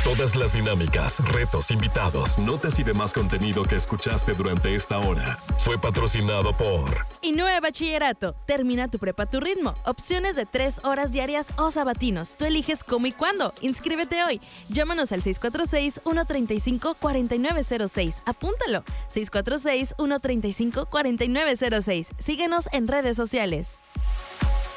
Todas las dinámicas, retos, invitados, notas y demás contenido que escuchaste durante esta hora fue patrocinado por Inúe Bachillerato. Termina tu prepa a tu ritmo. Opciones de 3 horas diarias o sabatinos. Tú eliges cómo y cuándo. Inscríbete hoy. Llámanos al 646-135-4906. Apúntalo. 646-135-4906. Síguenos en redes sociales.